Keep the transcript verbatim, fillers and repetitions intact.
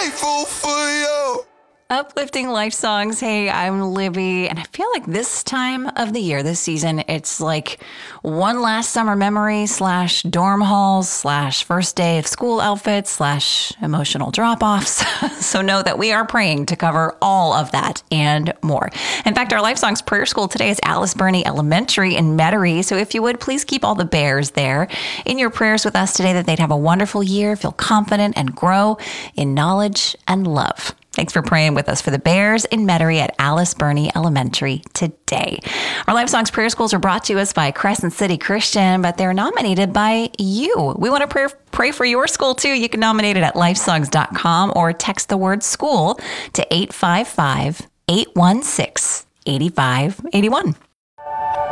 grateful for you. Uplifting life songs. Hey, I'm Libby, and I feel like this time of the year, this season, it's like one last summer memory slash dorm halls slash first day of school outfits slash emotional drop-offs. So know that we are praying to cover all of that and more. In fact, our Life Songs prayer school today is Alice Burney Elementary in Metairie. So if you would, please keep all the bears there in your prayers with us today, that they'd have a wonderful year, feel confident, and grow in knowledge and love. Thanks for praying with us for the Bears in Metairie at Alice Burney Elementary today. Our Life Songs prayer schools are brought to us by Crescent City Christian, but they're nominated by you. We want to pray, pray for your school too. You can nominate it at lifesongs dot com or text the word school to eight five five, eight one six, eight five eight one.